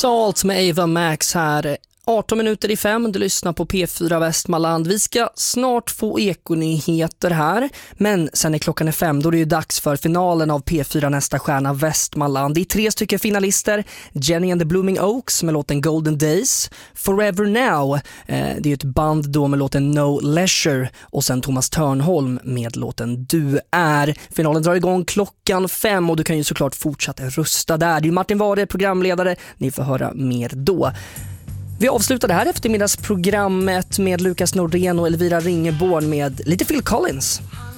Salt med Ava Max här. 18 minuter i 5, du lyssnar på P4 Västmanland. Vi ska snart få ekonyheter här, men sen när klockan är 5 då är det ju dags för finalen av P4 Nästa stjärna Västmanland. Det är 3 stycken finalister: Jenny and the Blooming Oaks med låten Golden Days, Forever Now, det är ett band då med låten No Leisure, och sen Thomas Törnholm med låten Du är. Finalen drar igång klockan 5 och du kan ju såklart fortsätta rösta där. Det är ju Martin Ware, programledare, ni får höra mer då. Vi avslutar det här eftermiddagsprogrammet med Lukas Nordén och Elvira Ringeborn med lite Phil Collins.